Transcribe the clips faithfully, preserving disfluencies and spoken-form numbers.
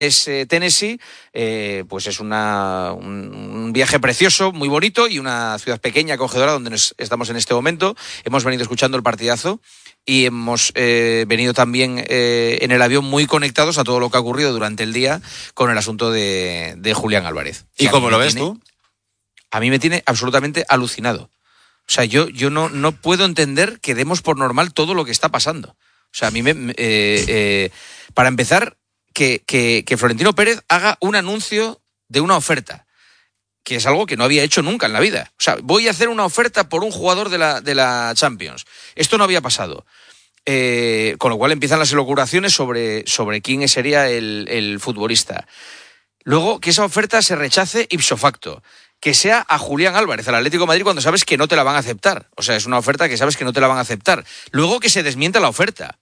es eh, Tennessee, eh, pues es una, un, un viaje precioso, muy bonito, y una ciudad pequeña, acogedora, donde nos estamos en este momento. Hemos venido escuchando el partidazo y hemos eh, venido también eh, en el avión muy conectados a todo lo que ha ocurrido durante el día con el asunto de, de Julián Álvarez. ¿Y cómo lo ves tú? A mí me tiene absolutamente alucinado. O sea, yo, yo no, no puedo entender que demos por normal todo lo que está pasando. O sea, a mí me... Eh, eh, para empezar... Que, que, que Florentino Pérez haga un anuncio de una oferta, que es algo que no había hecho nunca en la vida. O sea, voy a hacer una oferta por un jugador de la, de la Champions. Esto no había pasado. Eh, con lo cual empiezan las elucubraciones sobre, sobre quién sería el, el futbolista. Luego, que esa oferta se rechace ipso facto. Que sea a Julián Álvarez, al Atlético de Madrid, cuando sabes que no te la van a aceptar. O sea, es una oferta que sabes que no te la van a aceptar. Luego, que se desmienta la oferta.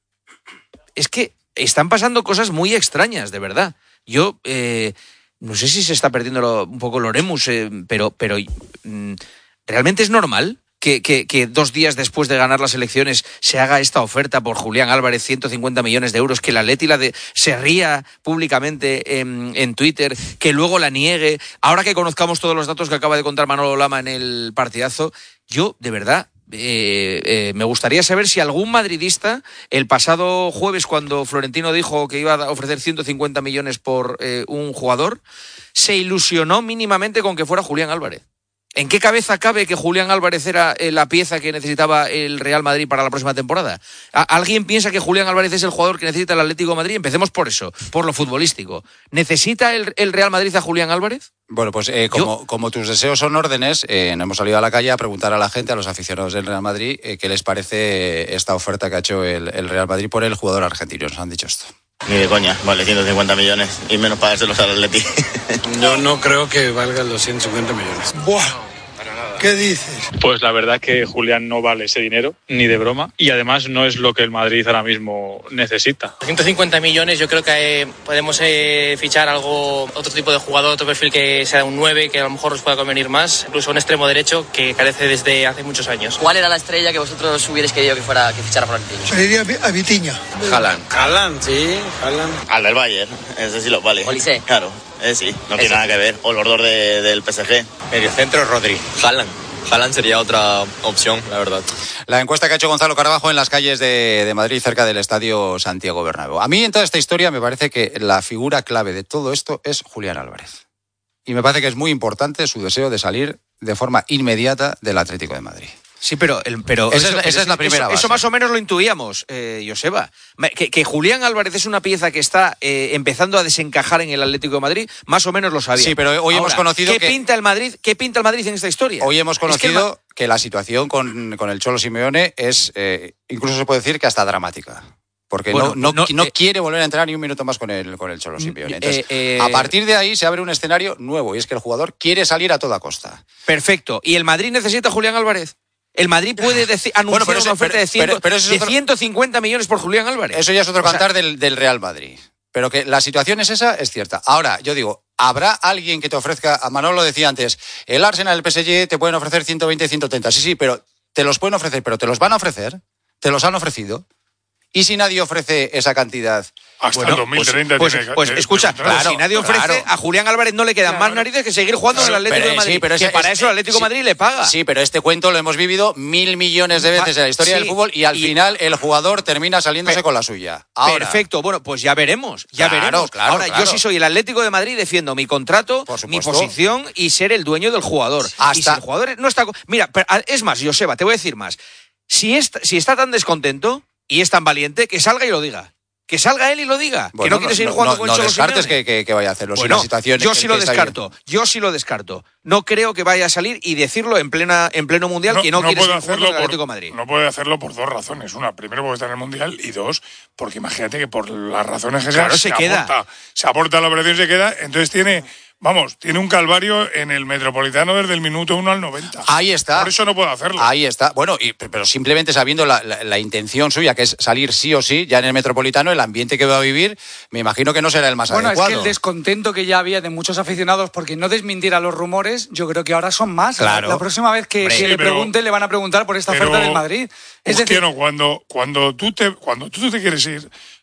Es que están pasando cosas muy extrañas, de verdad. Yo eh, no sé si se está perdiendo lo, un poco el Oremus, eh, pero, pero mm, ¿realmente es normal que, que, que dos días después de ganar las elecciones se haga esta oferta por Julián Álvarez, ciento cincuenta millones de euros, que el Atleti la de, se ría públicamente en, en Twitter, que luego la niegue? Ahora que conozcamos todos los datos que acaba de contar Manolo Lama en el partidazo, yo, de verdad... Eh, eh, me gustaría saber si algún madridista el pasado jueves, cuando Florentino dijo que iba a ofrecer ciento cincuenta millones por eh, un jugador, se ilusionó mínimamente con que fuera Julián Álvarez. ¿En qué cabeza cabe que Julián Álvarez era eh, la pieza que necesitaba el Real Madrid para la próxima temporada? ¿Alguien piensa que Julián Álvarez es el jugador que necesita el Atlético de Madrid? Empecemos por eso, por lo futbolístico. ¿Necesita el, el Real Madrid a Julián Álvarez? Bueno, pues eh, como, como tus deseos son órdenes, eh, hemos salido a la calle a preguntar a la gente, a los aficionados del Real Madrid, eh, qué les parece esta oferta que ha hecho el, el Real Madrid por el jugador argentino. Nos han dicho esto. Ni de coña, vale ciento cincuenta millones y menos pagárselos al Atleti. Yo no creo que valgan los ciento cincuenta millones. ¡Buah! ¿Qué dices? Pues la verdad que Julián no vale ese dinero, ni de broma, y además no es lo que el Madrid ahora mismo necesita. ciento cincuenta millones, yo creo que eh, podemos eh, fichar algo, otro tipo de jugador, otro perfil que sea un nueve, que a lo mejor nos pueda convenir más, incluso un extremo derecho que carece desde hace muchos años. ¿Cuál era la estrella que vosotros hubierais querido que fuera que fichara Florentino? Se diría a Vitinha. Haaland. Haaland, sí, Haaland. Al del Bayern, ese sí lo vale. Olise. Claro, ese sí, no tiene nada que ver. O los dos de, del P S G. Mediocentro, Rodri. Haaland. Haaland sería otra opción, la verdad. La encuesta que ha hecho Gonzalo Carabajo en las calles de, de Madrid, cerca del Estadio Santiago Bernabéu. A mí, en toda esta historia, me parece que la figura clave de todo esto es Julián Álvarez. Y me parece que es muy importante su deseo de salir de forma inmediata del Atlético de Madrid. Sí, pero... El, pero esa, eso, es, esa es la primera eso, base. Eso más o menos lo intuíamos, eh, Joseba. Que, que Julián Álvarez es una pieza que está eh, empezando a desencajar en el Atlético de Madrid, más o menos lo sabía. Sí, pero hoy Ahora, hemos conocido ¿qué que... pinta el Madrid? ¿Qué pinta el Madrid en esta historia? Hoy hemos conocido es que, el... que la situación con, con el Cholo Simeone es, eh, incluso se puede decir que hasta dramática. Porque bueno, no, no, no, no eh, quiere volver a entrar ni un minuto más con el, con el Cholo Simeone. Entonces, eh, eh, a partir de ahí se abre un escenario nuevo, y es que el jugador quiere salir a toda costa. Perfecto. ¿Y el Madrid necesita a Julián Álvarez? El Madrid puede decir, anunciar bueno, una oferta pero, de, cien, pero, pero de otro, ciento cincuenta millones por Julián Álvarez. Eso ya es otro o cantar sea, del, del Real Madrid. Pero que la situación es esa, es cierta. Ahora, yo digo, ¿habrá alguien que te ofrezca? A Manolo decía antes, el Arsenal, el P S G te pueden ofrecer ciento veinte, ciento treinta. Sí, sí, pero te los pueden ofrecer, pero te los van a ofrecer, te los han ofrecido. ¿Y si nadie ofrece esa cantidad? Hasta bueno, el dos mil treinta pues, tiene pues, que, pues escucha, claro, pues si nadie ofrece, claro. A Julián Álvarez no le quedan claro. más narices que seguir jugando claro, en el Atlético de Madrid. Sí, pero ese, que para este, eso el Atlético de sí, Madrid le paga. Sí, pero este cuento lo hemos vivido mil millones de veces en la historia sí, del fútbol y al y, final el jugador termina saliéndose pero, con la suya. Ahora, perfecto, bueno, pues ya veremos, ya claro, veremos. Claro, Ahora, claro. yo si soy el Atlético de Madrid defiendo mi contrato, mi posición y ser el dueño del jugador. Hasta... Y si el jugador no está... Mira, es más, Joseba, te voy a decir más. Si está, si está tan descontento y es tan valiente, que salga y lo diga. Que salga él y lo diga. Bueno, que no, no quiere seguir no, jugando no, con no Cholo descartes Simeone. que, que, que vaya a hacerlo. Bueno, si la situación yo sí lo descarto. Bien. Yo sí lo descarto. No creo que vaya a salir y decirlo en plena en pleno mundial no, que no, no quiere puede seguir jugando en el por, Atlético de Madrid. No puede hacerlo por dos razones. Una, primero porque está en el mundial y dos, porque imagínate que por las razones que claro, sea, se, se queda. aporta, se aporta la operación y se queda. Entonces tiene... Vamos, tiene un calvario en el Metropolitano desde el minuto uno al noventa. Ahí está. Por eso no puede hacerlo. Ahí está. Bueno, y, pero simplemente sabiendo la, la, la intención suya, que es salir sí o sí, ya en el Metropolitano, el ambiente que va a vivir, me imagino que no será el más bueno, adecuado. Bueno, es que el descontento que ya había de muchos aficionados porque no desmintiera los rumores, yo creo que ahora son más. Claro. La próxima vez que, que sí, le pero, pregunten, le van a preguntar por esta pero, oferta del Madrid. Es decir, no, cuando, cuando, tú te, cuando tú te quieres ir...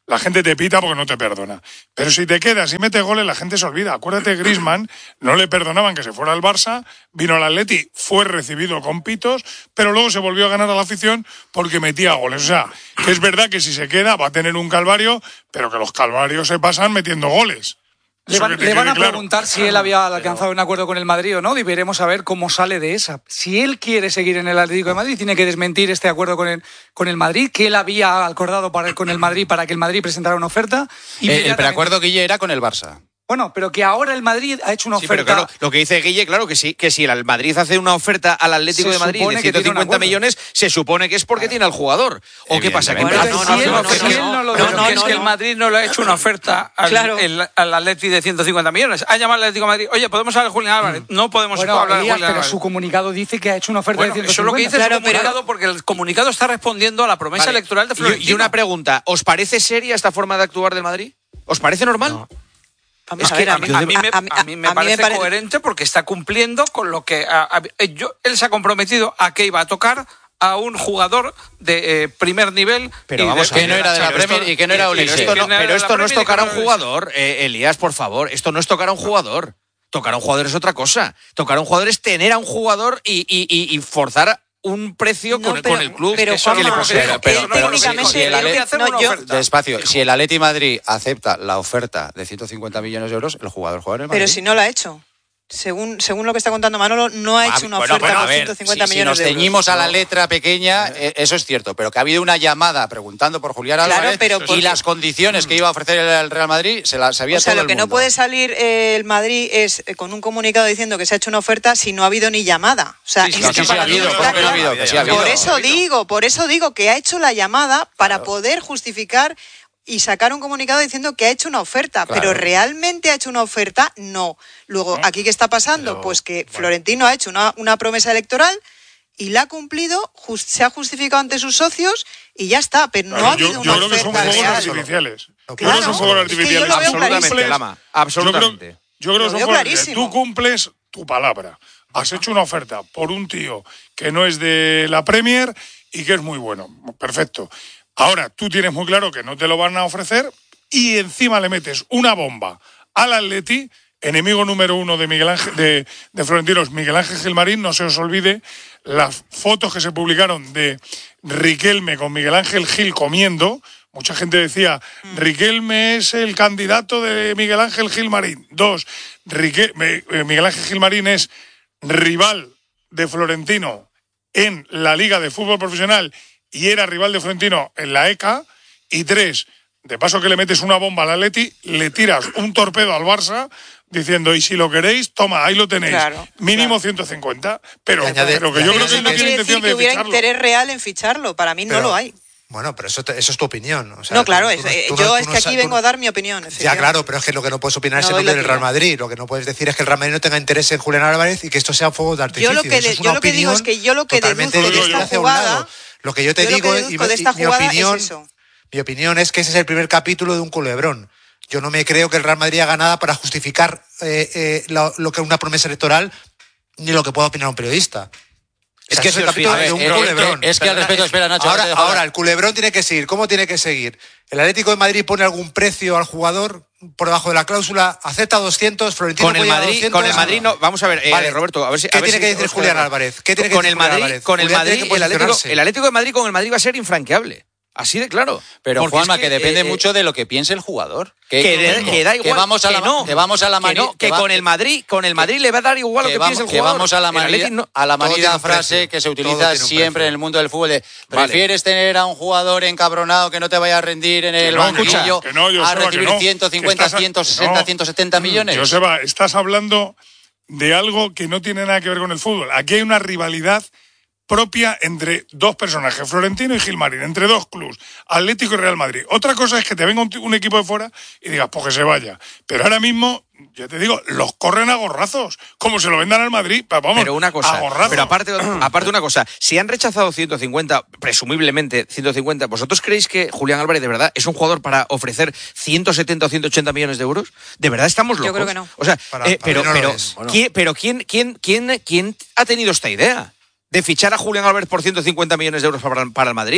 la gente te pita porque no te perdona. Pero si te quedas y metes goles, la gente se olvida. Acuérdate, Griezmann, no le perdonaban que se fuera al Barça, vino al Atleti, fue recibido con pitos, pero luego se volvió a ganar a la afición porque metía goles. O sea, que es verdad que si se queda va a tener un calvario, pero que los calvarios se pasan metiendo goles. Le van, le van a claro. preguntar si él había alcanzado un acuerdo con el Madrid o no, y veremos a ver cómo sale de esa. Si él quiere seguir en el Atlético de Madrid, tiene que desmentir este acuerdo con el, con el Madrid, que él había acordado para, con el Madrid para que el Madrid presentara una oferta. Y el, el preacuerdo, Guille, era con el Barça. Bueno, pero que ahora el Madrid ha hecho una sí, oferta... Pero claro, lo que dice Guille, claro que sí, que si el Madrid hace una oferta al Atlético de Madrid de ciento cincuenta millones, se supone que es porque tiene al jugador. ¿O qué pasa? Que no, es que el Madrid no le ha hecho una oferta al, claro. el, al Atlético de ciento cincuenta millones. Ha llamado al Atlético de Madrid, oye, ¿podemos hablar de Julián Álvarez? Mm. No podemos bueno, hablar Elías, de Julián pero Álvarez. Su comunicado dice que ha hecho una oferta bueno, de ciento cincuenta. Eso es lo que dice claro, su comunicado, pero... porque el comunicado está respondiendo a la promesa vale. electoral de Florentino. Y, y una pregunta, ¿os parece seria esta forma de actuar del Madrid? ¿Os parece normal? No. Es que a mí, a mí me, a mí, a mí me a parece mí me pare... coherente porque está cumpliendo con lo que a, a, yo, él se ha comprometido a que iba a tocar a un jugador de eh, primer nivel. Pero vamos, de, que no era de la Premier y que no era Ulises. Pero esto no, pero esto no es tocar a un jugador, eh, Elías, por favor. Esto no es tocar a un jugador. Tocar a un jugador es otra cosa. Tocar a un jugador es tener a un jugador y, y, y, y forzar un precio no, con, pero, con el club. Pero, eso que le pero, pero, pero si, si el Ale... no, yo... Despacio. Si el Atleti Madrid acepta la oferta de ciento cincuenta millones de euros, el jugador juega en el Madrid. Pero si no lo ha hecho. Según, según lo que está contando Manolo, no ha hecho una bueno, oferta bueno, por ciento cincuenta si, millones si de euros. Si nos ceñimos a la letra pequeña, eh, eso es cierto, pero que ha habido una llamada preguntando por Julián Álvarez claro, pero y porque... las condiciones que iba a ofrecer el Real Madrid se las sabía o sea, todo lo que el mundo. no puede salir eh, el Madrid es eh, con un comunicado diciendo que se ha hecho una oferta si no ha habido ni llamada. O sea, sí, sí, es no, que sí, sí, ha habido, claro. que no ha habido, que sí ha habido. Por eso digo, por eso digo que ha hecho la llamada para claro. poder justificar y sacar un comunicado diciendo que ha hecho una oferta, claro. pero ¿realmente ha hecho una oferta? No. Luego, ¿no? ¿Aquí qué está pasando? Pero, pues que bueno. Florentino ha hecho una, una promesa electoral y la ha cumplido, just, se ha justificado ante sus socios y ya está, pero claro, no ha yo, habido yo una creo oferta que son fuegos real. artificiales. Claro, yo creo que son fuegos artificiales. Es que yo absolutamente, Lama, absolutamente. Yo creo, yo creo que son fuegos artificiales. Tú cumples tu palabra. Has hecho una oferta por un tío que no es de la Premier y que es muy bueno. Perfecto. Ahora, tú tienes muy claro que no te lo van a ofrecer y encima le metes una bomba al Atleti, enemigo número uno de Miguel Ángel, de, de Florentino, Miguel Ángel Gilmarín. No se os olvide las fotos que se publicaron de Riquelme con Miguel Ángel Gil comiendo. Mucha gente decía, Riquelme es el candidato de Miguel Ángel Gilmarín. Dos, Riquelme, Miguel Ángel Gilmarín es rival de Florentino en la Liga de Fútbol Profesional y era rival de Florentino en la E C A. Y tres, de paso que le metes una bomba al Atleti, le tiras un torpedo al Barça diciendo, y si lo queréis, toma, ahí lo tenéis. Claro, mínimo claro. ciento cincuenta. Pero, añade, pero que yo creo que él no tiene intención de ficharlo. Que hubiera interés real en ficharlo. Para mí pero, no lo hay. Bueno, pero eso, te, eso es tu opinión. O sea, no, claro, tú, tú, es, tú, yo tú, es tú, que aquí tú, vengo a dar mi opinión. Ya, claro, pero es que lo que no puedes opinar no es el nombre del Real Madrid. Lo que no puedes decir es que el Real Madrid no tenga interés en Julián Álvarez y que esto sea fuego de artificio. Yo lo que, de, yo lo que digo es que yo lo que deduzco de esta jugada... Lo que yo te yo digo y mi, mi opinión es eso. Mi opinión es que ese es el primer capítulo de un culebrón. Yo no me creo que el Real Madrid haga nada para justificar eh, eh, lo, lo que es una promesa electoral ni lo que pueda opinar un periodista. Es o sea, que es el capítulo de un culebrón. Es que al respecto, espera, Nacho. Ahora, ahora, el culebrón tiene que seguir. ¿Cómo tiene que seguir? ¿El Atlético de Madrid pone algún precio al jugador por debajo de la cláusula? ¿Acepta doscientos? ¿Florentino con el Madrid, doscientos? Con el Madrid no. Vamos a ver, eh, vale. Roberto, a ver si... ¿Qué a ver tiene si, que decir Julián Álvarez? ¿Qué tiene que con decir el Madrid, Álvarez? Con el Julián Madrid, el Atlético, el Atlético de Madrid con el Madrid va a ser infranqueable. Así de claro. Pero porque Juanma, es que, que depende eh, mucho de lo que piense el jugador. Que, que, de, que da igual. Que vamos a la, que no, que vamos a la manera. Que, no, que, que va, con el Madrid, con el Madrid que, le va a dar igual lo que, que piense el jugador. Que vamos a la manera, no, a la manera frase que se utiliza siempre en el mundo del fútbol de prefieres vale. tener a un jugador encabronado que no te vaya a rendir en el no, banquillo que no, yo, a Seba, recibir no, ciento cincuenta, estás, ciento sesenta, no, ciento setenta millones. Joseba, estás hablando de algo que no tiene nada que ver con el fútbol. Aquí hay una rivalidad propia entre dos personajes, Florentino y Gilmarín, entre dos clubes, Atlético y Real Madrid. Otra cosa es que te venga un, un equipo de fuera y digas, pues que se vaya. Pero ahora mismo, ya te digo, los corren a gorrazos, como se lo vendan al Madrid, vamos, pero una cosa, a gorrazos. Pero aparte, aparte una cosa, si han rechazado ciento cincuenta, presumiblemente ciento cincuenta, ¿vosotros creéis que Julián Álvarez de verdad es un jugador para ofrecer ciento setenta o ciento ochenta millones de euros? ¿De verdad estamos locos? Yo creo que no. O sea, para, eh, para pero, no pero, bueno. ¿quién, pero ¿quién, quién, quién, ¿quién ha tenido esta idea de fichar a Julián Álvarez por ciento cincuenta millones de euros para, para el Madrid?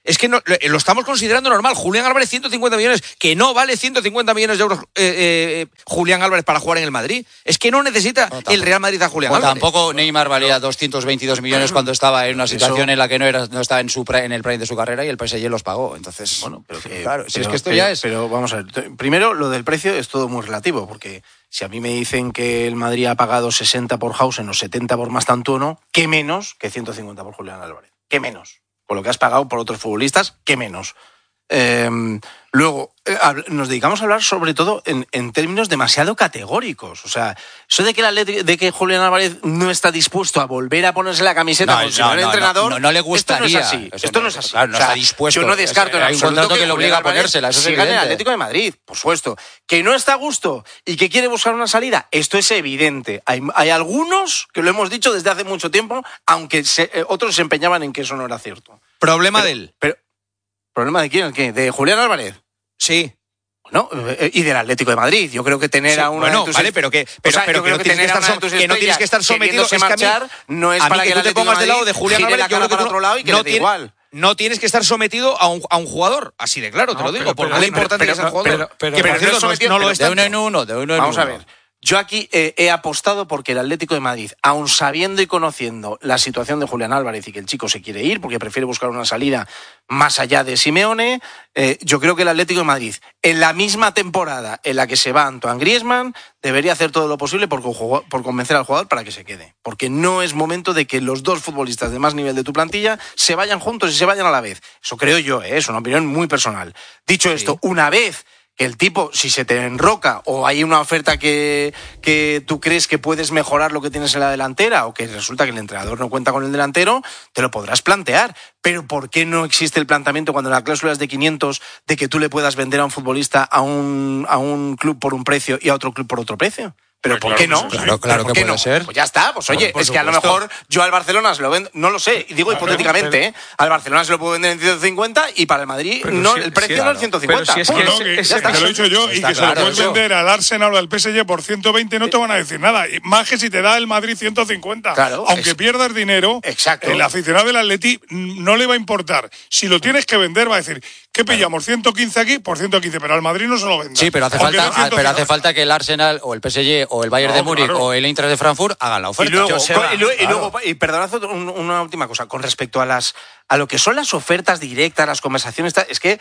Es que no, lo estamos considerando normal. Julián Álvarez, ciento cincuenta millones, que no vale ciento cincuenta millones de euros eh, eh, Julián Álvarez para jugar en el Madrid. Es que no necesita no, el Real Madrid a Julián pues Álvarez. Tampoco Neymar valía doscientos veintidós millones cuando estaba en una situación Eso. en la que no era no estaba en, su, en el prime de su carrera y el P S G los pagó. Entonces, bueno, pero que, claro, pero, si es que esto pero, ya es... Pero vamos a ver, primero lo del precio es todo muy relativo, porque si a mí me dicen que el Madrid ha pagado sesenta por Hausen o setenta por Mastantuono, ¿qué menos que ciento cincuenta por Julián Álvarez? ¿Qué menos? Con lo que has pagado por otros futbolistas, ¿qué menos? Eh, luego, eh, nos dedicamos a hablar sobre todo en, en términos demasiado categóricos. O sea, eso de que, el Atlético, de que Julián Álvarez no está dispuesto a volver a ponerse la camiseta no, con su no, no, entrenador, no, no le gustaría. Esto no es así. Esto no es así. Claro, no o sea, está dispuesto. Yo no descarto en Hay absoluto un contrato que, que le obliga a ponérsela. Eso es siga en el evidente. Atlético de Madrid, por supuesto. Que no está a gusto y que quiere buscar una salida, esto es evidente. Hay, hay algunos que lo hemos dicho desde hace mucho tiempo, aunque se, eh, otros se empeñaban en que eso no era cierto. Problema pero, de él. Pero, ¿Problema de quién? ¿El qué? ¿De Julián Álvarez? Sí. Bueno, y del Atlético de Madrid. Yo creo que tener sí, a una bueno, de tus vale, pero que pero, o sea, pero que, no tienes que, estar so, que no tienes que estar sometido es que marchar, a mí, no es a para mí que, que tú te pongas del lado de Julián Álvarez, la cara para otro lado y que no le dé igual. No tienes que estar sometido a un, a un jugador, así de claro, no, te lo digo, pero, por pero, muy importante pero, que sea el jugador. Pero, pero, que pero, por cierto, no, no, no lo es de uno en uno, de uno en Vamos uno. a ver. Yo aquí eh, he apostado porque el Atlético de Madrid, aun sabiendo y conociendo la situación de Julián Álvarez y que el chico se quiere ir porque prefiere buscar una salida más allá de Simeone, eh, yo creo que el Atlético de Madrid, en la misma temporada en la que se va Antoine Griezmann, debería hacer todo lo posible por, por convencer al jugador para que se quede. Porque no es momento de que los dos futbolistas de más nivel de tu plantilla se vayan juntos y se vayan a la vez. Eso creo yo, ¿eh? Es una opinión muy personal. Dicho esto, sí. Una vez que el tipo, si se te enroca o hay una oferta que, que tú crees que puedes mejorar lo que tienes en la delantera o que resulta que el entrenador no cuenta con el delantero, te lo podrás plantear. Pero ¿por qué no existe el planteamiento cuando la cláusula es de quinientos de que tú le puedas vender a un futbolista a un, a un club por un precio y a otro club por otro precio? ¿Pero por qué no? Claro, claro que puede ser. Pues ya está, pues oye, es que a lo mejor yo al Barcelona se lo vendo, no lo sé, digo hipotéticamente, ¿eh? Al Barcelona se lo puedo vender en ciento cincuenta y para el Madrid no, el precio no es ciento cincuenta. Si es que no, que, te lo he dicho yo, y que se lo puedes vender al Arsenal o al P S G por ciento veinte, no te van a decir nada. Y más que si te da el Madrid ciento cincuenta. Claro, aunque pierdas dinero, exacto. El aficionado del Atleti no le va a importar. Si lo tienes que vender, va a decir, ¿qué pillamos? ciento quince aquí por ciento quince, pero al Madrid no se lo venda. Sí, pero hace, falta, pero hace falta que el Arsenal o el P S G o el Bayern no, de Múnich claro. o el Eintracht de Frankfurt hagan la oferta. Y luego, Joseba, y, luego, y, claro. luego, y perdonad una última cosa, con respecto a las a lo que son las ofertas directas, las conversaciones, es que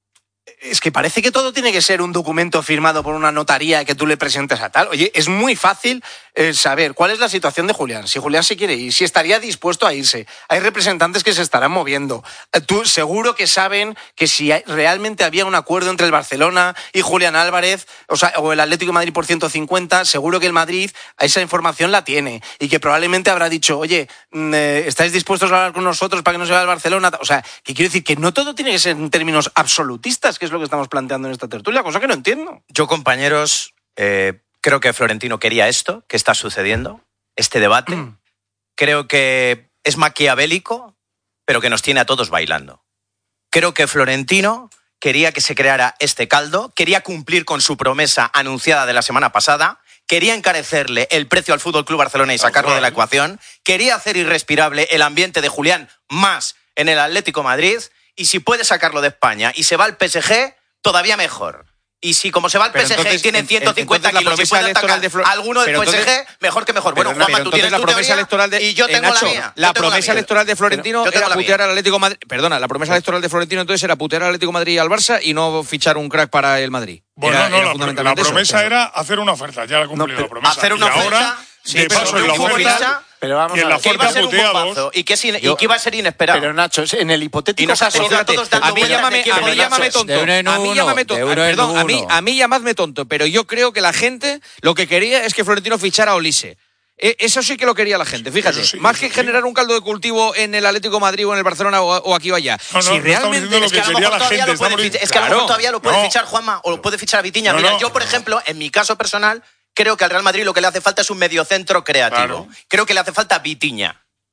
es que parece que todo tiene que ser un documento firmado por una notaría que tú le presentes a tal. Oye, es muy fácil eh, saber cuál es la situación de Julián, si Julián se quiere ir, si estaría dispuesto a irse. Hay representantes que se estarán moviendo. Eh, tú seguro que saben que si hay, realmente había un acuerdo entre el Barcelona y Julián Álvarez, o sea, o el Atlético de Madrid por ciento cincuenta, seguro que el Madrid esa información la tiene y que probablemente habrá dicho, oye, eh, ¿estáis dispuestos a hablar con nosotros para que no se vaya al Barcelona? O sea, que quiero decir que no todo tiene que ser en términos absolutistas, que es lo que estamos planteando en esta tertulia, cosa que no entiendo. Yo, compañeros, eh, creo que Florentino quería esto, que está sucediendo, este debate. Mm. Creo que es maquiavélico, pero que nos tiene a todos bailando. Creo que Florentino quería que se creara este caldo, quería cumplir con su promesa anunciada de la semana pasada, quería encarecerle el precio al F C Barcelona y sacarlo de la ecuación, quería hacer irrespirable el ambiente de Julián más en el Atlético de Madrid, y si puede sacarlo de España y se va al P S G, todavía mejor. Y si como se va al P S G entonces, y tiene ciento cincuenta kilos y puede atacar de Flor... alguno del P S G, entonces, mejor que mejor. Bueno, Juanma, tú tienes la tu promesa teoría electoral de, y yo tengo Nacho, la mía. La la promesa electoral de Florentino era putear al Atlético de Madrid. Perdona, la promesa electoral de Florentino entonces era putear al Atlético de Madrid y al Barça y no fichar un crack para el Madrid. Bueno, era, no, era la, fundamentalmente la promesa eso. era hacer una oferta, ya la cumplió no, la promesa. Hacer una y oferta, ahora, sí, de paso en la oferta, pero vamos y en la a ver, que iba a ser un bombazo y que, sin, Yo, y que iba a ser inesperado. Pero Nacho, en el hipotético y nos caso, a todos dando a mí llámame, a mí llámame tonto, a mí llámame tonto, perdón, a mí a mí llamadme tonto, pero yo creo que la gente lo que quería es que Florentino fichara a Olise. Eso sí que lo quería la gente, fíjate. Sí, más que sí. generar un caldo de cultivo en el Atlético de Madrid o en el Barcelona o, o aquí o allá. No, no, si no realmente lo es que, que a lo mejor todavía lo puede fichar, es que a lo mejor todavía lo puede fichar Juanma o lo puede fichar a Vitiña. No, Mira, no, yo por ejemplo, en mi caso personal, creo que al Real Madrid lo que le hace falta es un mediocentro creativo. Claro. Creo que le hace falta Vitiña.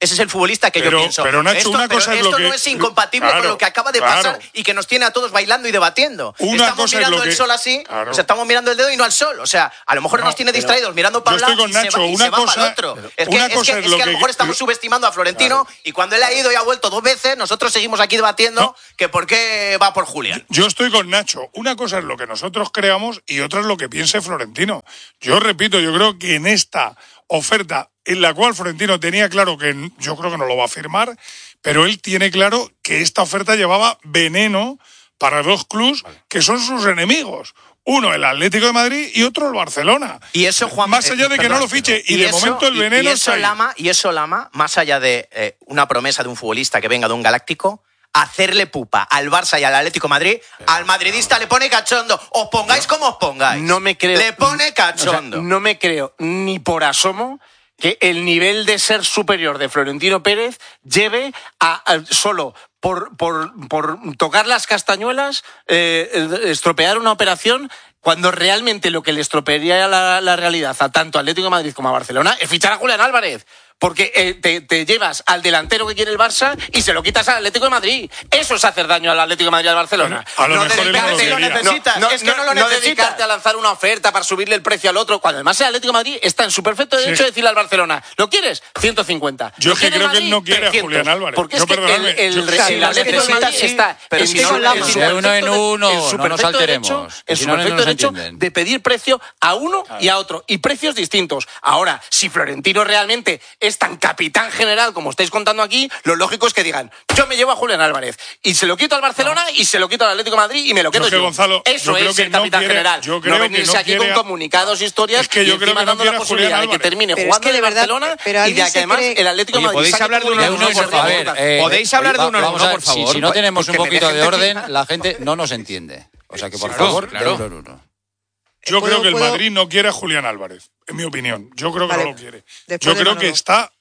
Ese es el futbolista que pero, yo pienso. Pero, Nacho, esto, una pero cosa esto es lo que, no es incompatible claro, con lo que acaba de claro. pasar y que nos tiene a todos bailando y debatiendo. Una estamos cosa mirando es lo el que, sol así, claro. o sea, estamos mirando el dedo y no al sol. O sea, a lo mejor no, nos tiene distraídos mirando para un lado y, Nacho, se va, y una se va cosa, para el otro. Es que, una es cosa que, es es lo que a lo que, mejor estamos subestimando a Florentino claro. y cuando él ha ido y ha vuelto dos veces, nosotros seguimos aquí debatiendo no. que por qué va por Julián. Yo estoy con Nacho. Una cosa es lo que nosotros creamos y otra es lo que piense Florentino. Yo repito, yo creo que en esta oferta en la cual Florentino tenía claro que yo creo que no lo va a firmar, pero él tiene claro que esta oferta llevaba veneno para dos clubes vale. que son sus enemigos. Uno el Atlético de Madrid y otro el Barcelona. Y eso, Juan, más allá de eh, que perdón, no lo fiche y, y de eso, momento el veneno y, y eso está ahí. Lama, y eso Lama, más allá de eh, una promesa de un futbolista que venga de un galáctico, hacerle pupa al Barça y al Atlético de Madrid, pero, al madridista no. le pone cachondo. Os pongáis no. como os pongáis. No me creo. Le pone cachondo. O sea, no me creo ni por asomo que el nivel de ser superior de Florentino Pérez lleve a, a solo por, por, por tocar las castañuelas, eh, estropear una operación, cuando realmente lo que le estropearía la, la realidad a tanto Atlético de Madrid como a Barcelona es fichar a Julián Álvarez. Porque eh, te, te llevas al delantero que quiere el Barça y se lo quitas al Atlético de Madrid. Eso es hacer daño al Atlético de Madrid y al Barcelona. A lo no mejor él no lo lo necesitas. No, es que no, no lo necesitas. No dedicarte a lanzar una oferta para subirle el precio al otro. Cuando además el Atlético de Madrid está en su perfecto derecho sí. de decirle al Barcelona, ¿lo quieres? ciento cincuenta. Yo que creo Madrid, que él no quiere trescientos. A Julián Álvarez. Porque yo es que el, el, yo, el, el, el Atlético de Madrid está pero en si su, no, en su de uno en uno, en su no nos alteremos. Derecho, en si su no, perfecto no derecho entienden. de pedir precio a uno claro. y a otro. Y precios distintos. Ahora, si Florentino realmente es tan capitán general como estáis contando aquí, lo lógico es que digan, yo me llevo a Julián Álvarez y se lo quito al Barcelona no. y se lo quito al Atlético de Madrid y me lo quedo yo. yo. Gonzalo, Eso yo es ser capitán no quiere, general. Yo creo no venirse que no aquí quiere, con comunicados, historias es que yo y creo encima que no dando la posibilidad de que termine pero jugando es que en Barcelona pero y de que además cree... el Atlético de Oye, Madrid... ¿podéis hablar de uno en uno, por favor? Eh, ¿Podéis hablar de uno en uno, por favor? Si, si no tenemos un poquito de orden, terminar. la gente no nos entiende. O sea que, por claro, favor, claro. de uno en uno. Yo ¿Puedo, creo que el puedo? Madrid no quiere a Julián Álvarez, en mi opinión. Yo creo que vale. no lo quiere. Después Yo creo de que está,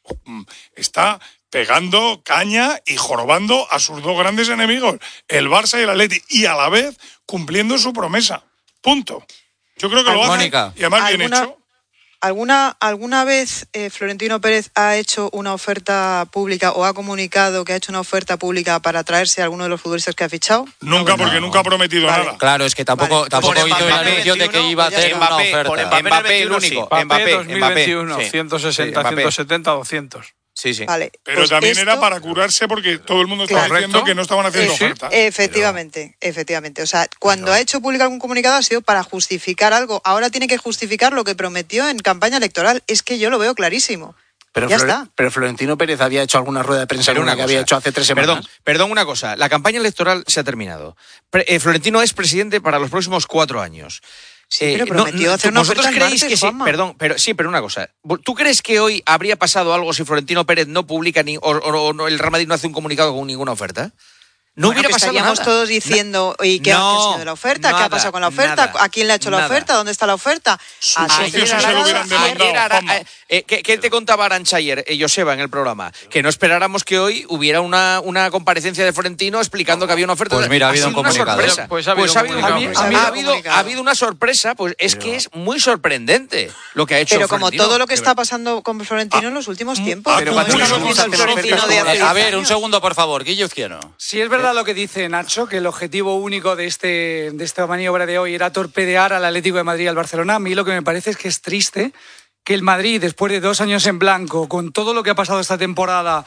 está pegando caña y jorobando a sus dos grandes enemigos, el Barça y el Atleti, y a la vez cumpliendo su promesa. Punto. Yo creo que lo hace Mónica. y además bien ¿Alguna, hecho. ¿Alguna, alguna vez eh, Florentino Pérez ha hecho una oferta pública o ha comunicado que ha hecho una oferta pública para traerse a alguno de los futbolistas que ha fichado? Nunca, no, porque no. nunca ha prometido vale. nada. Claro, es que tampoco, vale. tampoco Por hizo el Mbappé anuncio de que iba a hacer una Mbappé, oferta. por Mbappé, Mbappé el veintiuno, único. sí. Mbappé, dos mil veintiuno, Mbappé. ciento sesenta, Sí, Mbappé. ciento setenta, doscientos. Sí, sí. Vale, Pero pues también esto, era para curarse porque todo el mundo estaba Correcto. diciendo que no estaban haciendo Eh, sí, ofertas. Efectivamente, pero... efectivamente. O sea, cuando pero... ha hecho público algún comunicado ha sido para justificar algo. Ahora tiene que justificar lo que prometió en campaña electoral. Es que yo lo veo clarísimo. Pero, ya Flore... está. pero Florentino Pérez había hecho alguna rueda de prensa Pero una una que cosa. había hecho hace tres semanas. Perdón, perdón una cosa. La campaña electoral se ha terminado. Pre- eh, Florentino es presidente para los próximos cuatro años. Sí, pero prometió no, hacer una ¿Vosotros oferta creéis en martes, que sí? Juanma. Perdón, pero sí, pero una cosa. ¿Tú crees que hoy habría pasado algo si Florentino Pérez no publica ni o, o, o no, el Real Madrid no hace un comunicado con ninguna oferta? No bueno, hubiera que pasado estaríamos nada. todos diciendo, ¿y qué no, ha sido de la oferta? nada, ¿Qué ha pasado con la oferta? nada, ¿A quién le ha hecho nada. la oferta? ¿Dónde está la oferta? Sus Así socios se se lo hubieran demandado, Ayer, Ara- Juanma. eh, eh, ¿qué, ¿Qué te contaba Arantxa ayer, eh, Joseba, en el programa? Que no esperáramos que hoy hubiera una, una comparecencia de Florentino explicando que había una oferta. Pues mira, ha habido un sido una comunicado. sorpresa. Pues ha habido Pues un ha habido, comunicado. a mí- Pues ha ha habido habido, comunicado. ha habido una sorpresa, pues es que es muy sorprendente lo que ha hecho Pero como Florentino. todo lo que está pasando con Florentino en los últimos tiempos. pero no cuando estamos no viendo al hacemos Florentino de hace A diez ver, un años. segundo, por favor. Guillo Izquierdo. Si es verdad lo que dice Nacho, que el objetivo único de, este, de esta maniobra de hoy era torpedear al Atlético de Madrid y al Barcelona, a mí lo que me parece es que es triste que el Madrid, después de dos años en blanco, con todo lo que ha pasado esta temporada,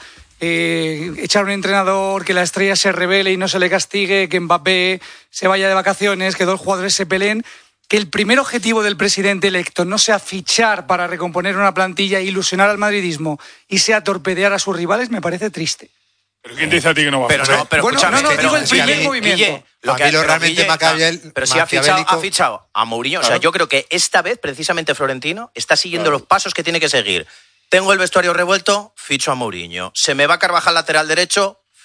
eh, echar a un entrenador, que la estrella se revele y no se le castigue, que Mbappé se vaya de vacaciones, que dos jugadores se peleen, que el primer objetivo del presidente electo no sea fichar para recomponer una plantilla e ilusionar al madridismo y sea torpedear a sus rivales, me parece triste. ¿Pero quién te dice a ti que no va a Pero hacer? no, pero Bueno, escúchame. no, no, pero, digo el primer Guille, movimiento. Guille, lo A que mí lo pero realmente Guille, maquiavel- no, pero si ha fichado, maquiavélico- ha fichado a Mourinho. O sea, Claro. yo creo que esta vez, precisamente, Florentino está siguiendo Claro. los pasos que tiene que seguir. Tengo el vestuario revuelto, ficho a Mourinho. Se me va Carvajal lateral derecho,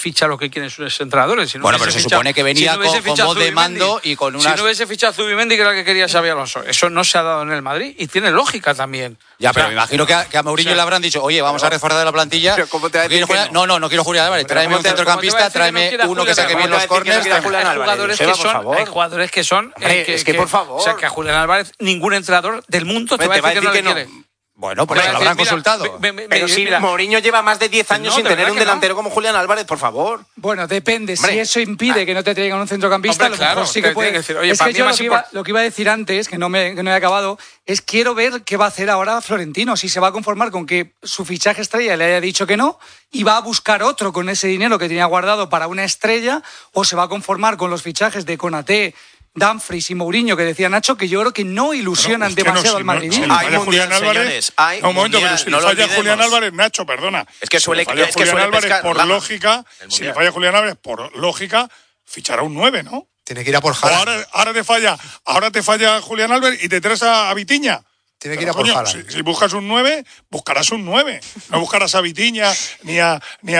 ficha lo que quieren sus entrenadores. Si no bueno, pero se fichado, supone que venía si no con, con voz de mando y con unas... Si no hubiese fichado a Zubimendi, que era lo que quería Xabi Alonso. Eso no se ha dado en el Madrid y tiene lógica también. Ya, o sea, pero me imagino que a, que a Mourinho o sea, le habrán dicho, oye, vamos a reforzar la plantilla. ¿Cómo te va a decir que no? no, no, no quiero Julián Álvarez. Tráeme un centrocampista, tráeme no uno que saque bien los córneres. Hay jugadores que son, hay jugadores que son... Hombre, eh, que, es que, por favor... O sea, que a Julián Álvarez ningún entrenador del mundo te va a decir que no le quiere. Bueno, pues se lo habrán consultado. Me, me, me, pero si Mourinho lleva más de diez años no, sin tener un delantero no. como Julián Álvarez, por favor. Bueno, depende. Hombre. Si eso impide ah. que no te traigan un centrocampista, Hombre, claro, a lo mejor sí que puede. Decir, oye, es que yo lo que, iba, lo que iba a decir antes, que no, me, que no he acabado, es quiero ver qué va a hacer ahora Florentino. Si se va a conformar con que su fichaje estrella le haya dicho que no y va a buscar otro con ese dinero que tenía guardado para una estrella, o se va a conformar con los fichajes de Konaté, Dumfries y Mourinho, que decía Nacho, que yo creo que no ilusionan bueno, demasiado no, si al madridismo. No, si hay Julián mundial, Álvarez, señores, hay no, un momento, mundial, pero si no le falla olvidemos. Julián Álvarez, Nacho, perdona. Es que suele, si le falla es Julián que suele Álvarez pescar, por Lama. lógica, si le falla Julián Álvarez por lógica, fichará un nueve, ¿no? Tiene que ir a por Haaland. Ahora, ahora te falla, ahora te falla Julián Álvarez y te traes a, a Vitiña. Tiene que ir a por Haaland. Si, si buscas un nueve, buscarás un nueve. No buscarás a Vitiña, ni a, ni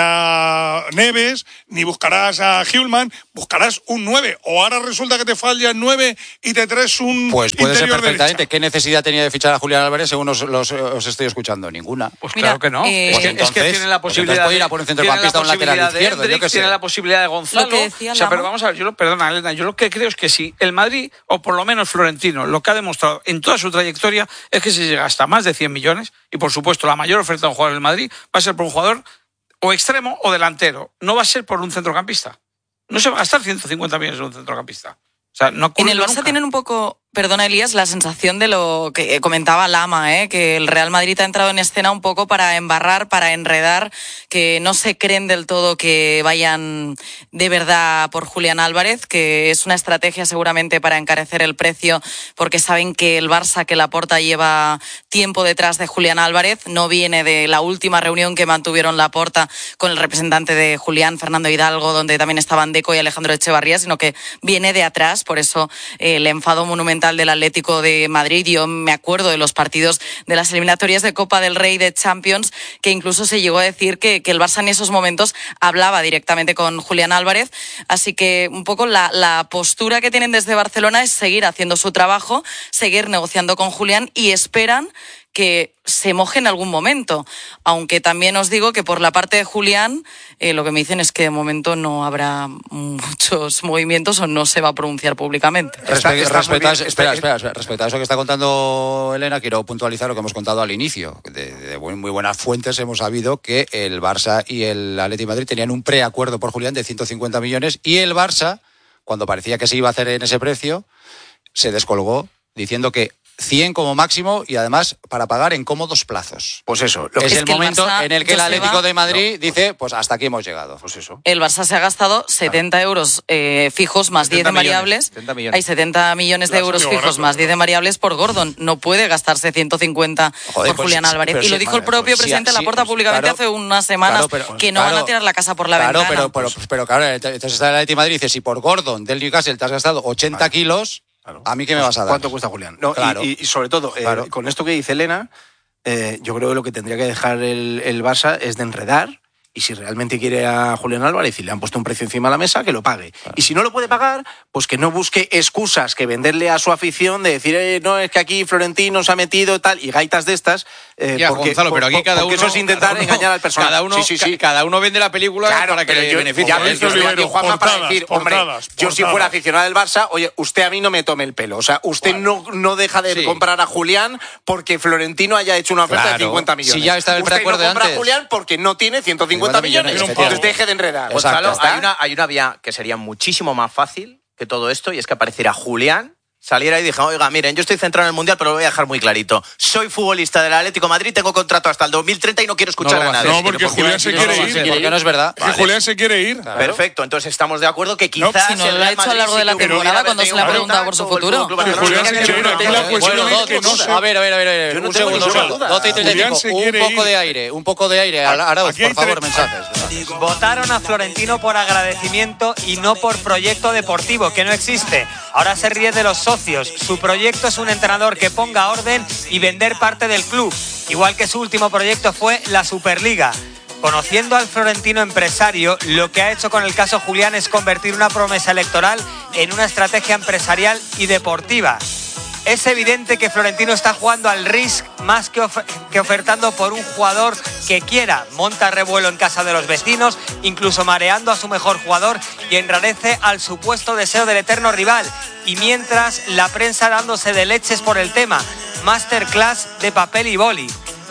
a Neves, ni buscarás a Hjulman. Buscarás un nueve. O ahora resulta que te falla el nueve y te traes un Pues puede ser perfectamente. Derecha. ¿Qué necesidad tenía de fichar a Julián Álvarez según os, los, os estoy escuchando? Ninguna. Pues Mira, claro que no. Eh, pues es, que, entonces, es que tiene la posibilidad pues ir a por un centrocampista o un lateral izquierdo. Hendrix, Yo que sé. Tiene la posibilidad de Gonzalo. Lo que decía o sea, Lama. pero vamos a ver, yo lo, perdona, Elena, yo lo que creo es que si el Madrid, o por lo menos Florentino, lo que ha demostrado en toda su trayectoria es que si llega hasta más de cien millones, y por supuesto la mayor oferta de un jugador del Madrid va a ser por un jugador o extremo o delantero, no va a ser por un centrocampista. No se va a gastar ciento cincuenta millones en un centrocampista. O sea, no en el Barça nunca. Tienen un poco, perdona Elías, la sensación de lo que comentaba Lama, ¿eh? Que el Real Madrid ha entrado en escena un poco para embarrar, para enredar, que no se creen del todo que vayan de verdad por Julián Álvarez, que es una estrategia seguramente para encarecer el precio, porque saben que el Barça, que Laporta lleva tiempo detrás de Julián Álvarez, no viene de la última reunión que mantuvieron Laporta con el representante de Julián, Fernando Hidalgo, donde también estaban Deco y Alejandro Echevarría, sino que viene de atrás. Por eso eh, el enfado monumental del Atlético de Madrid. Yo me acuerdo de los partidos de las eliminatorias de Copa del Rey, de Champions, que incluso se llegó a decir que, que el Barça en esos momentos hablaba directamente con Julián Álvarez. Así que un poco la, la postura que tienen desde Barcelona es seguir haciendo su trabajo, seguir negociando con Julián, y esperan que se moje en algún momento. Aunque también os digo que por la parte de Julián, eh, lo que me dicen es que de momento no habrá muchos movimientos o no se va a pronunciar públicamente. Respe- respecto, a eso, espera, espera, espera, respecto a eso que está contando Elena, quiero puntualizar lo que hemos contado al inicio. De, de muy buenas fuentes hemos sabido que el Barça y el Atlético de Madrid tenían un preacuerdo por Julián de ciento cincuenta millones, y el Barça, cuando parecía que se iba a hacer en ese precio, se descolgó diciendo que cien como máximo, y además para pagar en cómodos plazos. Pues eso. Lo que es, es el que momento el en el que el Atlético va... de Madrid no. dice, pues hasta aquí hemos llegado. Pues eso. El Barça se ha gastado setenta euros eh, fijos más diez de variables. setenta millones. Hay setenta millones de euros fijos barato, más diez de variables por Gordon. No puede gastarse ciento cincuenta Joder, por pues, Julián Álvarez. Y lo dijo sí, el propio pues, presidente sí, Laporta sí, públicamente pues, claro, hace unas semanas, claro, pero, que no claro, van a tirar la casa por la claro, ventana. Pero, pero, pero, pero claro, entonces está el Atlético de Madrid y dice, si por Gordon del Newcastle te has gastado ochenta vale. kilos... Claro. ¿A mí qué me vas a dar? ¿Cuánto cuesta Julián? No, claro. y, y sobre todo, claro. eh, con esto que dice Elena, eh, yo creo que lo que tendría que dejar el, el Barça es de enredar, y si realmente quiere a Julián Álvarez y le han puesto un precio encima de la mesa, que lo pague. Claro. Y si no lo puede pagar, pues que no busque excusas que venderle a su afición de decir, eh, no, es que aquí Florentino se ha metido y tal, y gaitas de estas. Eh, ya, porque, Gonzalo, pero aquí por, cada uno... eso es intentar uno, engañar al personal. Cada uno, sí, sí, sí. cada uno vende la película claro, para que le yo, beneficie. Ya ves, yo estoy aquí, Juanma, para decir, hombre, portadas, yo portadas. si fuera aficionado del Barça, oye, usted a mí no me tome el pelo. O sea, usted bueno. no, no deja de sí. comprar a Julián porque Florentino haya hecho una oferta claro. de cincuenta millones. Si ya está el preacuerdo usted no compra antes. a Julián porque no tiene ciento cincuenta millones. Entonces deje de enredar. Gonzalo, hay una, hay una vía que sería muchísimo más fácil que todo esto, y es que apareciera Julián, saliera y dijera, oiga, miren, yo estoy centrado en el Mundial, pero lo voy a dejar muy clarito. Soy futbolista del Atlético de Madrid, tengo contrato hasta el dos mil treinta y no quiero escuchar no, a nadie. No, porque Julián se quiere ir. Sí, porque no es verdad. Vale. Julián se quiere ir. Claro. Perfecto, entonces estamos de acuerdo que quizás... No, si no lo ha hecho a lo largo de la temporada cuando se le ha preguntado por su futuro. Julián se quiere ir. Aquí la cuestión es que no sé... A ver, a ver, a ver. Un segundo, un segundo. Dote y treinta y cinco. Un poco de aire, un poco de aire. Arauz, por favor, mensajes. Votaron a Florentino por agradecimiento y no por proyecto deportivo, que no existe. Ahora se ríe de los socios. Su proyecto es un entrenador que ponga orden y vender parte del club, igual que su último proyecto fue la Superliga. Conociendo al florentino empresario, lo que ha hecho con el caso Julián es convertir una promesa electoral en una estrategia empresarial y deportiva. Es evidente que Florentino está jugando al risk más que, of- que ofertando por un jugador que quiera. Monta revuelo en casa de los vecinos, incluso mareando a su mejor jugador, y enrarece al supuesto deseo del eterno rival. Y mientras, la prensa dándose de leches por el tema. Masterclass de papel y boli.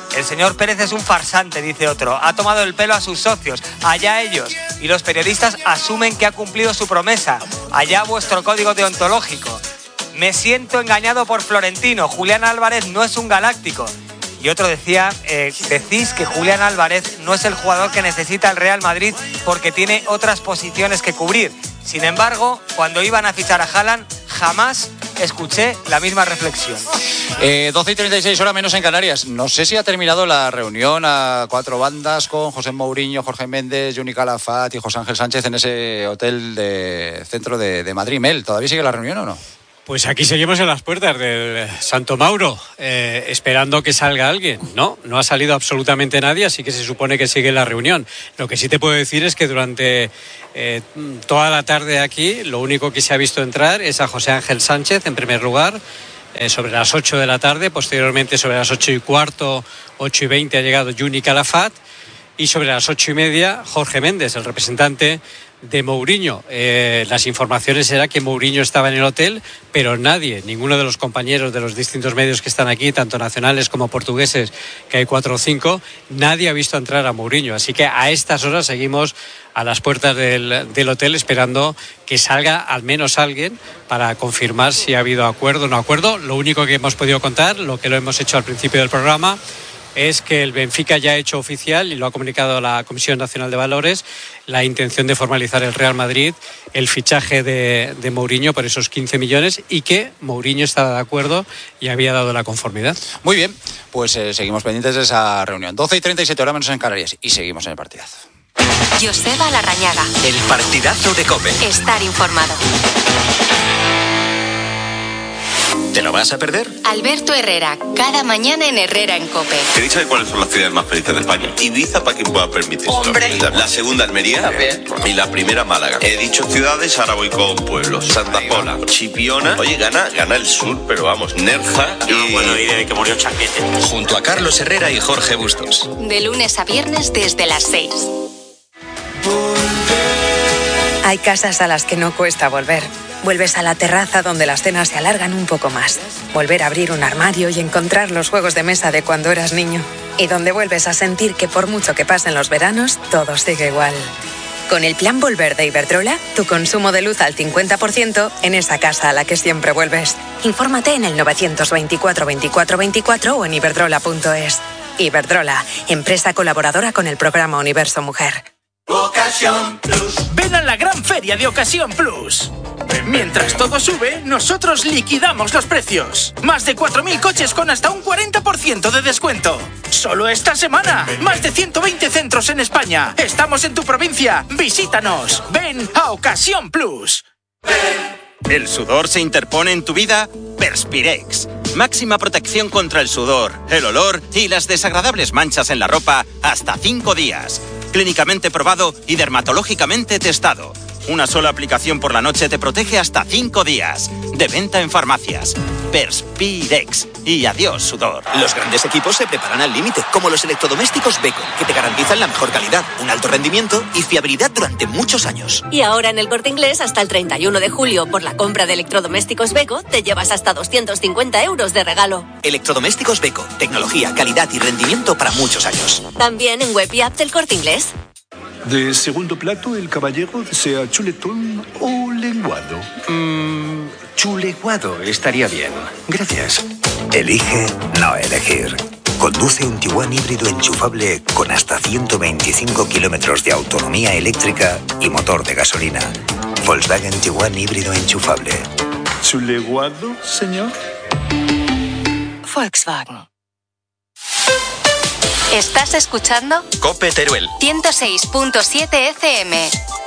El señor Pérez es un farsante, dice otro. Ha tomado el pelo a sus socios. Allá ellos. Y los periodistas asumen que ha cumplido su promesa. Allá vuestro código deontológico. Me siento engañado por Florentino. Julián Álvarez no es un galáctico. Y otro decía, eh, decís que Julián Álvarez no es el jugador que necesita el Real Madrid porque tiene otras posiciones que cubrir. Sin embargo, cuando iban a fichar a Haaland, jamás escuché la misma reflexión. Eh, doce y treinta y seis, hora menos en Canarias. No sé si ha terminado la reunión a cuatro bandas con José Mourinho, Jorge Méndez, Juni Calafat y José Ángel Sánchez en ese hotel de centro de, de Madrid. Mel, ¿todavía sigue la reunión o no? Pues aquí seguimos en las puertas del Santo Mauro, eh, esperando que salga alguien. No, no ha salido absolutamente nadie, así que se supone que sigue la reunión. Lo que sí te puedo decir es que durante eh, toda la tarde aquí, lo único que se ha visto entrar es a José Ángel Sánchez, en primer lugar, eh, sobre las ocho de la tarde. Posteriormente, sobre las ocho y cuarto, ocho y veinte, ha llegado Juni Calafat. Y sobre las ocho y media, Jorge Méndez, el representante de Mourinho. Eh, las informaciones era que Mourinho estaba en el hotel, pero nadie, ninguno de los compañeros de los distintos medios que están aquí, tanto nacionales como portugueses, que hay cuatro o cinco, nadie ha visto entrar a Mourinho. Así que a estas horas seguimos a las puertas del, del hotel esperando que salga al menos alguien para confirmar si ha habido acuerdo o no acuerdo. Lo único que hemos podido contar, lo que lo hemos hecho al principio del programa, es que el Benfica ya ha hecho oficial, y lo ha comunicado la Comisión Nacional de Valores, la intención de formalizar el Real Madrid el fichaje de, de Mourinho por esos quince millones, y que Mourinho estaba de acuerdo y había dado la conformidad. Muy bien, pues eh, seguimos pendientes de esa reunión. doce y treinta y siete, hora menos en Canarias, y seguimos en el partidazo. Joseba Larrañaga. El partidazo de COPE. Estar informado. ¿Te lo vas a perder? Alberto Herrera, cada mañana en Herrera en COPE. ¿Queréis saber cuáles son las ciudades más felices de España? Ibiza, para quien pueda permitirse. ¡Hombre! La segunda, Almería. También. Y la primera, Málaga. He dicho ciudades, ahora voy con pueblos. Santa Pola, Chipiona. Oye, gana, gana el sur, pero vamos, Nerja y... No puedo ir de que murió Chaquete. Junto a Carlos Herrera y Jorge Bustos. De lunes a viernes desde las seis. Hay casas a las que no cuesta volver. Vuelves a la terraza donde las cenas se alargan un poco más. Volver a abrir un armario y encontrar los juegos de mesa de cuando eras niño. Y donde vuelves a sentir que por mucho que pasen los veranos, todo sigue igual. Con el plan Volver de Iberdrola, tu consumo de luz al cincuenta por ciento en esa casa a la que siempre vuelves. Infórmate en el novecientos veinticuatro veinticuatro veinticuatro o en iberdrola punto es. Iberdrola, empresa colaboradora con el programa Universo Mujer. Ocasión Plus. Ven a la gran feria de Ocasión Plus. Mientras todo sube, nosotros liquidamos los precios. Más de cuatro mil coches con hasta un cuarenta por ciento de descuento. Solo esta semana. Más de ciento veinte centros en España. Estamos en tu provincia. Visítanos. Ven a Ocasión Plus. ¿El sudor se interpone en tu vida? Perspirex. Máxima protección contra el sudor, el olor y las desagradables manchas en la ropa hasta cinco días. Clínicamente probado y dermatológicamente testado. Una sola aplicación por la noche te protege hasta cinco días. De venta en farmacias. Perspirex. Y adiós, sudor. Los grandes equipos se preparan al límite, como los electrodomésticos Beko, que te garantizan la mejor calidad, un alto rendimiento y fiabilidad durante muchos años. Y ahora en el Corte Inglés, hasta el treinta y uno de julio, por la compra de electrodomésticos Beko, te llevas hasta doscientos cincuenta euros de regalo. Electrodomésticos Beko. Tecnología, calidad y rendimiento para muchos años. También en web y app del Corte Inglés. De segundo plato, el caballero desea chuletón o lenguado. Mmm, chuleguado estaría bien. Gracias. Elige no elegir. Conduce un Tiguan híbrido enchufable con hasta ciento veinticinco kilómetros de autonomía eléctrica y motor de gasolina. Volkswagen Tiguan híbrido enchufable. ¿Chuleguado, señor? Volkswagen. ¿Estás escuchando? COPE Teruel. ciento seis punto siete F M.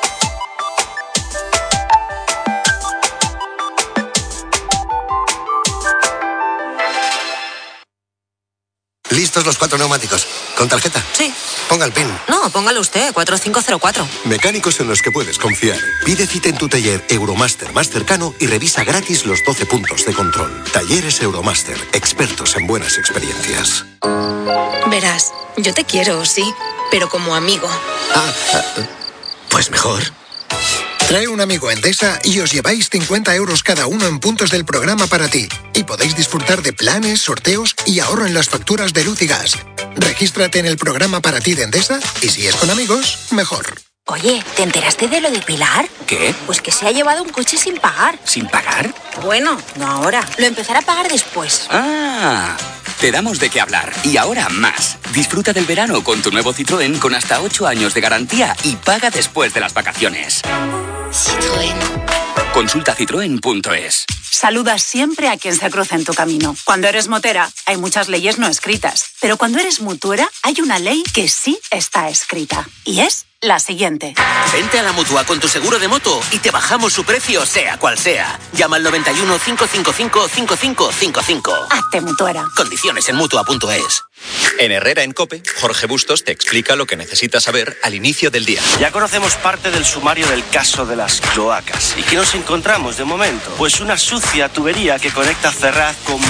¿Listos los cuatro neumáticos? ¿Con tarjeta? Sí. Ponga el PIN. No, póngalo usted, cuatro cinco cero cuatro. Mecánicos en los que puedes confiar. Pide cita en tu taller Euromaster más cercano y revisa gratis los doce puntos de control. Talleres Euromaster, expertos en buenas experiencias. Verás, yo te quiero, sí, pero como amigo. Ah, ah pues mejor. Trae un amigo a Endesa y os lleváis cincuenta euros cada uno en puntos del programa para ti. Y podéis disfrutar de planes, sorteos y ahorro en las facturas de luz y gas. Regístrate en el programa para ti de Endesa y si es con amigos, mejor. Oye, ¿te enteraste de lo de Pilar? ¿Qué? Pues que se ha llevado un coche sin pagar. ¿Sin pagar? Bueno, no ahora. Lo empezará a pagar después. Ah, te damos de qué hablar. Y ahora más. Disfruta del verano con tu nuevo Citroën con hasta ocho años de garantía y paga después de las vacaciones. Citroën. Consulta citroen punto es. Saluda siempre a quien se cruza en tu camino. Cuando eres motera, hay muchas leyes no escritas. Pero cuando eres mutuera, hay una ley que sí está escrita. Y es la siguiente. Vente a la Mutua con tu seguro de moto y te bajamos su precio, sea cual sea. Llama al noventa y uno, cinco cinco cinco, cinco cinco cinco cinco. Hazte mutuera. Condiciones en Mutua punto es. En Herrera en COPE, Jorge Bustos te explica lo que necesitas saber al inicio del día. Ya conocemos parte del sumario del caso de las cloacas. ¿Y qué nos encontramos de momento? Pues una sucia tubería que conecta Ferraz con